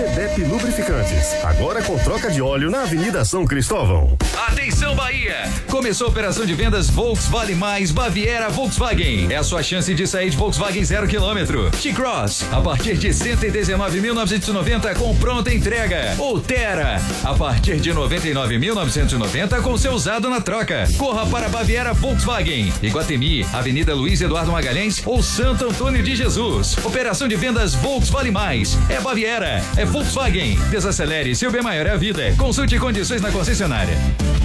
CDEP Lubrificantes, agora com troca de óleo na Avenida São Cristóvão. Atenção Bahia! Começou a operação de vendas Volks Vale Mais Baviera Volkswagen. É a sua chance de sair de Volkswagen 0 km. T-Cross, a partir de 119.990 com pronta entrega. Ou Terra, a partir de 99.990 com seu usado na troca. Corra para Baviera Volkswagen. Iguatemi, Avenida Luiz Eduardo Magalhães ou Santo Antônio de Jesus. Operação de vendas Volks Vale Mais. É Baviera, é Volkswagen. Desacelere, seu bem maior é a vida. Consulte condições na concessionária.